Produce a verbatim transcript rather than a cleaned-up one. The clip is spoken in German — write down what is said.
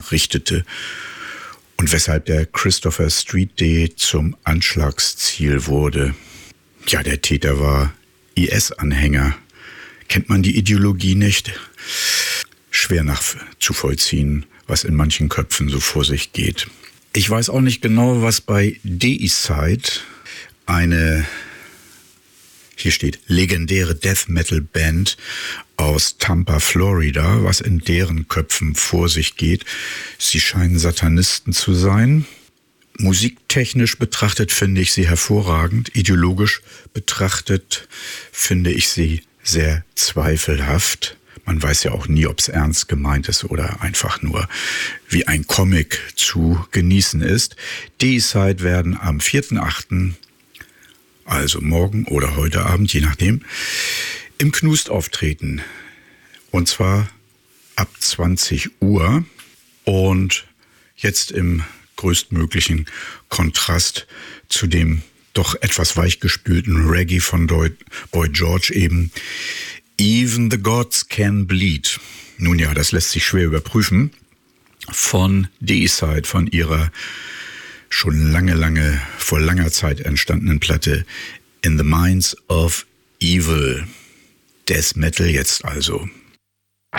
richtete und weshalb der Christopher Street Day zum Anschlagsziel wurde. Ja, der Täter war I S-Anhänger. Kennt man die Ideologie nicht? Schwer nachzuvollziehen, was in manchen Köpfen so vor sich geht. Ich weiß auch nicht genau, was bei Deicide, eine, hier steht, legendäre Death Metal Band aus Tampa, Florida, was in deren Köpfen vor sich geht. Sie scheinen Satanisten zu sein. Musiktechnisch betrachtet finde ich sie hervorragend. Ideologisch betrachtet finde ich sie sehr zweifelhaft. Man weiß ja auch nie, ob es ernst gemeint ist oder einfach nur wie ein Comic zu genießen ist. Deicide werden am vierten achten, also morgen oder heute Abend, je nachdem, im Knust auftreten. Und zwar ab zwanzig Uhr. Und jetzt im größtmöglichen Kontrast zu dem doch etwas weichgespülten Reggae von Boy George eben. Even the Gods Can Bleed. Nun ja, das lässt sich schwer überprüfen. Von Deicide, von ihrer schon lange, lange, vor langer Zeit entstandenen Platte In the Minds of Evil. Death Metal jetzt also.